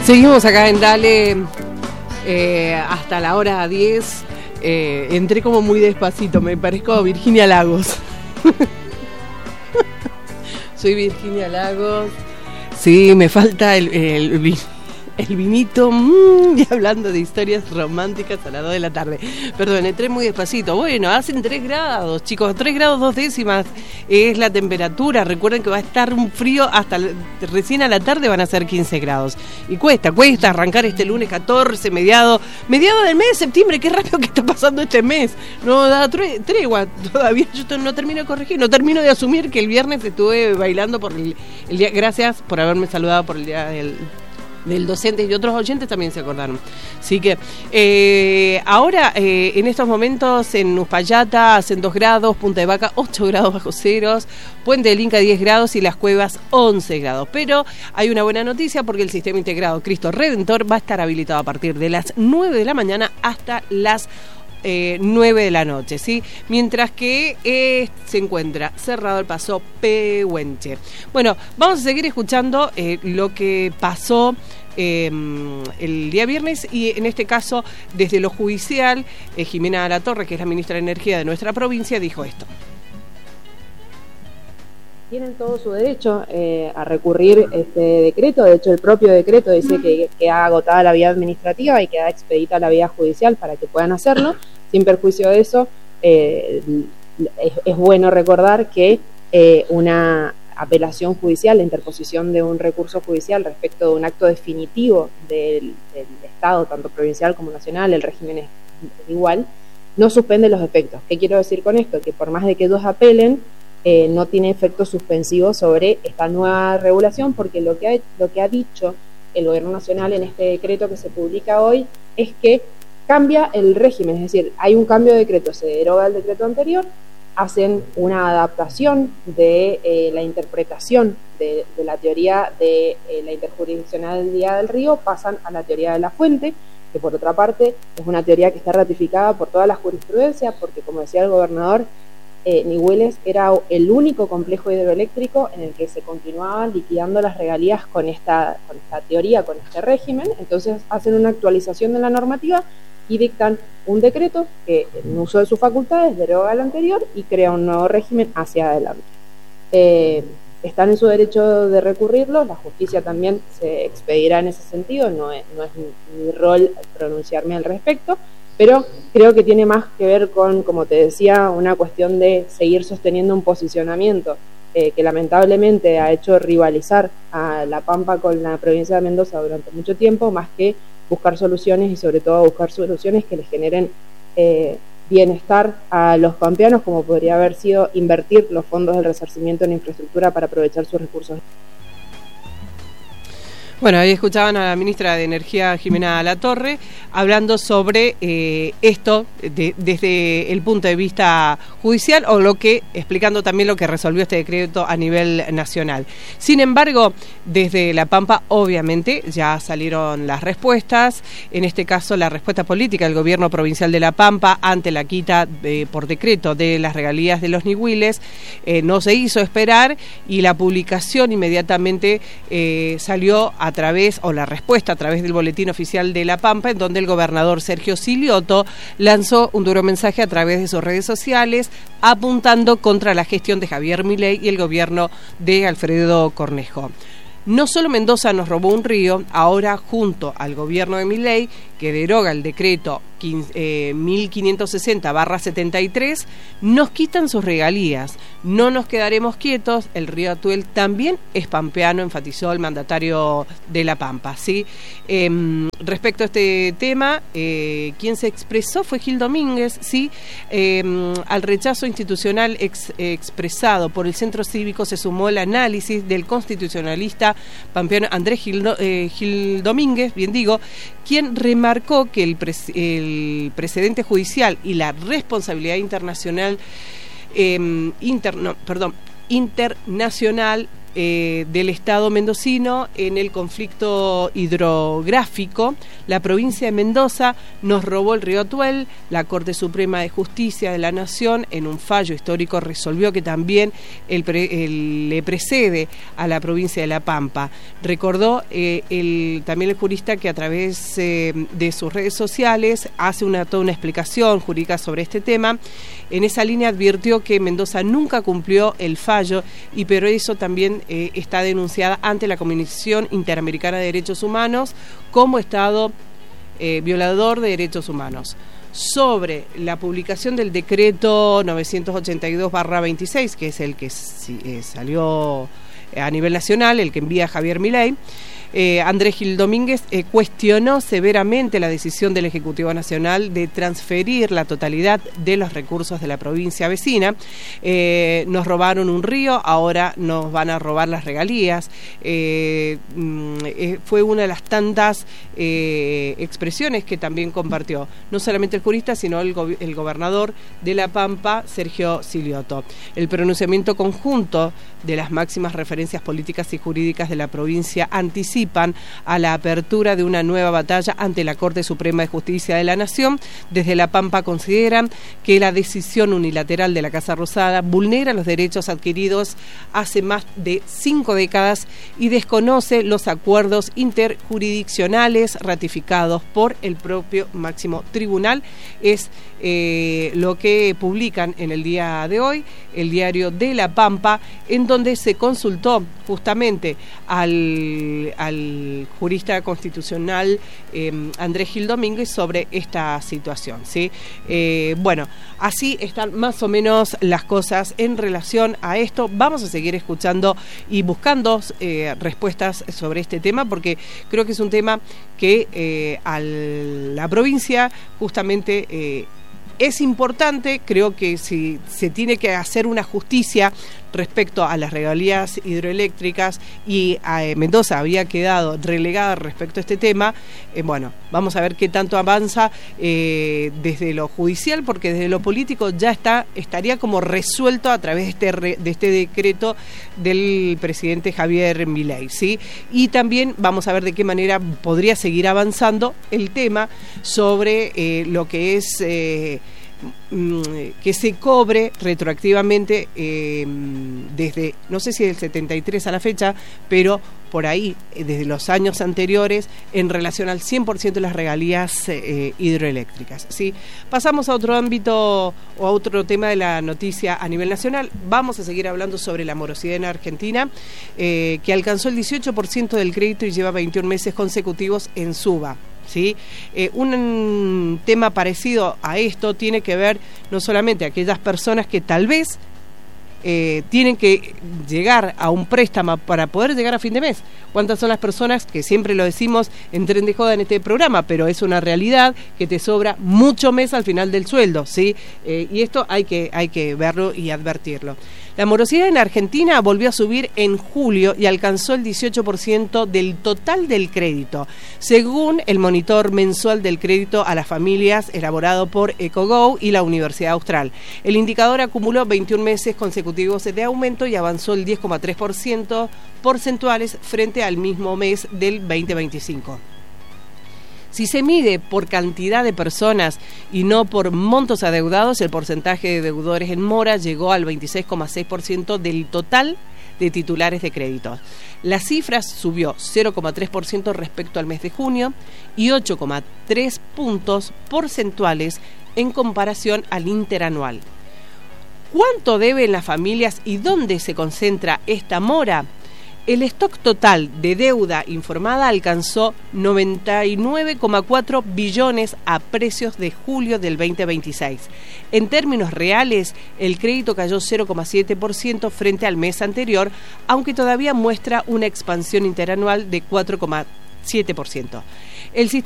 Seguimos acá en Dale hasta la hora 10. Entré como muy despacito, me parezco a Virginia Lagos. Soy Virginia Lagos. Sí, me falta el vinito. Y hablando de historias románticas a las 2 de la tarde. Perdón, entré muy despacito. Bueno, hacen 3 grados, chicos. 3 grados 2 décimas es la temperatura. Recuerden que va a estar un frío hasta recién a la tarde van a ser 15 grados. Y cuesta arrancar este lunes 14, mediado del mes de septiembre. Qué rápido que está pasando este mes. No da tregua. Todavía yo no termino de corregir. No termino de asumir que el viernes estuve bailando por el día. Gracias por haberme saludado por el día del docente, y otros oyentes también se acordaron. Así que ahora, en estos momentos, en Uspallata hacen 2 grados, Punta de Vaca 8 grados bajo ceros, Puente del Inca 10 grados y Las Cuevas 11 grados. Pero hay una buena noticia porque el sistema integrado Cristo Redentor va a estar habilitado a partir de las 9 de la mañana hasta las 9 de la noche, ¿sí? Mientras que se encuentra cerrado el paso Pehuenche. Bueno, vamos a seguir escuchando lo que pasó el día viernes, y en este caso desde lo judicial, Jimena Alatorre, que es la ministra de Energía de nuestra provincia, dijo esto. Tienen todo su derecho a recurrir este decreto. De hecho, el propio decreto dice que queda agotada la vía administrativa y queda expedita la vía judicial para que puedan hacerlo. Sin perjuicio de eso, es bueno recordar que una apelación judicial, la interposición de un recurso judicial respecto de un acto definitivo del Estado, tanto provincial como nacional, el régimen es igual, no suspende los efectos. ¿Qué quiero decir con esto? Que por más de que ellos apelen, no tiene efecto suspensivo sobre esta nueva regulación, porque lo que ha dicho el Gobierno Nacional en este decreto que se publica hoy es que cambia el régimen, es decir, hay un cambio de decreto, se deroga el decreto anterior, hacen una adaptación de la interpretación de la teoría de la interjurisdiccionalidad del río, pasan a la teoría de la fuente, que por otra parte es una teoría que está ratificada por toda la jurisprudencia, porque como decía el gobernador, Nihueles era el único complejo hidroeléctrico en el que se continuaban liquidando las regalías con esta teoría, con este régimen. Entonces hacen una actualización de la normativa y dictan un decreto que, en uso de sus facultades, deroga el anterior y crea un nuevo régimen hacia adelante. Están en su derecho de recurrirlo, la justicia también se expedirá en ese sentido, no es mi rol pronunciarme al respecto, pero creo que tiene más que ver con, como te decía, una cuestión de seguir sosteniendo un posicionamiento que lamentablemente ha hecho rivalizar a La Pampa con la provincia de Mendoza durante mucho tiempo, más que buscar soluciones, y sobre todo buscar soluciones que les generen bienestar a los pampeanos, como podría haber sido invertir los fondos del resarcimiento en infraestructura para aprovechar sus recursos. Bueno, ahí escuchaban a la ministra de Energía, Jimena Alatorre, hablando sobre esto desde el punto de vista judicial, o explicando también lo que resolvió este decreto a nivel nacional. Sin embargo, desde La Pampa, obviamente, ya salieron las respuestas. En este caso, la respuesta política del gobierno provincial de La Pampa ante la quita por decreto de las regalías de los Nihuiles no se hizo esperar, y la publicación inmediatamente salió la respuesta a través del boletín oficial de La Pampa, en donde el gobernador Sergio Silioto lanzó un duro mensaje a través de sus redes sociales, apuntando contra la gestión de Javier Milei y el gobierno de Alfredo Cornejo. No solo Mendoza nos robó un río, ahora junto al gobierno de Milei, que deroga el decreto 1560/73, nos quitan sus regalías. No nos quedaremos quietos, el río Atuel también es pampeano, enfatizó el mandatario de La Pampa, ¿sí? Respecto a este tema, quien se expresó fue Gil Domínguez, ¿sí? Al rechazo institucional expresado por el Centro Cívico se sumó el análisis del constitucionalista pampeano Andrés Gil Domínguez, bien digo, quien remarcó que el precedente judicial y la responsabilidad internacional del Estado mendocino en el conflicto hidrográfico. La provincia de Mendoza nos robó el río Atuel. La Corte Suprema de Justicia de la Nación, en un fallo histórico, resolvió que también le precede a la provincia de La Pampa. Recordó también el jurista que a través de sus redes sociales hace toda una explicación jurídica sobre este tema. En esa línea advirtió que Mendoza nunca cumplió el fallo y pero eso también está denunciada ante la Comisión Interamericana de Derechos Humanos como Estado violador de derechos humanos. Sobre la publicación del decreto 982/26, que es el que salió a nivel nacional, el que envía Javier Milei, Andrés Gil Domínguez cuestionó severamente la decisión del Ejecutivo Nacional de transferir la totalidad de los recursos de la provincia vecina. Nos robaron un río, ahora nos van a robar las regalías. Fue una de las tantas expresiones que también compartió, no solamente el jurista, sino el gobernador de La Pampa, Sergio Silioto. El pronunciamiento conjunto de las máximas referencias políticas y jurídicas de la provincia anticipan a la apertura de una nueva batalla ante la Corte Suprema de Justicia de la Nación. Desde La Pampa consideran que la decisión unilateral de la Casa Rosada vulnera los derechos adquiridos hace más de 5 décadas y desconoce los acuerdos interjurisdiccionales ratificados por el propio máximo tribunal. Es lo que publican en el día de hoy el diario de La Pampa, en donde se consultó justamente al jurista constitucional Andrés Gil Domínguez sobre esta situación, ¿sí? Bueno, así están más o menos las cosas en relación a esto. Vamos a seguir escuchando y buscando respuestas sobre este tema, porque creo que es un tema que a la provincia justamente es importante. Creo que si se tiene que hacer una justicia respecto a las regalías hidroeléctricas y Mendoza había quedado relegada respecto a este tema, bueno, vamos a ver qué tanto avanza desde lo judicial, porque desde lo político ya estaría como resuelto a través de este decreto del presidente Javier Milei, ¿sí? Y también vamos a ver de qué manera podría seguir avanzando el tema sobre lo que es que se cobre retroactivamente desde, no sé si del 73 a la fecha, pero por ahí, desde los años anteriores, en relación al 100% de las regalías hidroeléctricas, ¿sí? Pasamos a otro ámbito o a otro tema de la noticia a nivel nacional. Vamos a seguir hablando sobre la morosidad en Argentina, que alcanzó el 18% del crédito y lleva 21 meses consecutivos en suba. ¿Sí? Un tema parecido a esto tiene que ver no solamente a aquellas personas que tal vez tienen que llegar a un préstamo para poder llegar a fin de mes. ¿Cuántas son las personas que siempre lo decimos en tren de joda en este programa, pero es una realidad que te sobra mucho mes al final del sueldo, ¿sí? Y esto hay que verlo y advertirlo. La morosidad en Argentina volvió a subir en julio y alcanzó el 18% del total del crédito, según el monitor mensual del crédito a las familias elaborado por EcoGo y la Universidad Austral. El indicador acumuló 21 meses consecutivos de aumento y avanzó el 10,3% porcentuales frente al mismo mes del 2025. Si se mide por cantidad de personas y no por montos adeudados, el porcentaje de deudores en mora llegó al 26,6% del total de titulares de créditos. La cifra subió 0,3% respecto al mes de junio y 8,3 puntos porcentuales en comparación al interanual. ¿Cuánto deben las familias y dónde se concentra esta mora? El stock total de deuda informada alcanzó 99,4 billones a precios de julio del 2026. En términos reales, el crédito cayó 0,7% frente al mes anterior, aunque todavía muestra una expansión interanual de 4,7%. El sistema